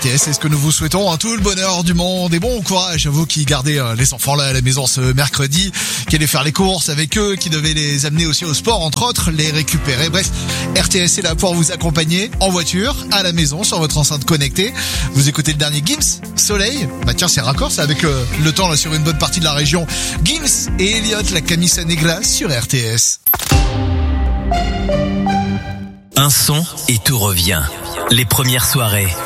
RTS, c'est ce que nous vous souhaitons, tout le bonheur du monde et bon courage à vous qui gardez les enfants là à la maison ce mercredi, qui allez faire les courses avec eux, qui devaient les amener aussi au sport entre autres, les récupérer. Bref, RTS est là pour vous accompagner en voiture, à la maison, sur votre enceinte connectée. Vous écoutez le dernier Gims, Soleil. Bah tiens, c'est raccord, c'est avec le temps là sur une bonne partie de la région. Gims et Elliot, la Camisa Negra sur RTS. Un son et tout revient. Les premières soirées.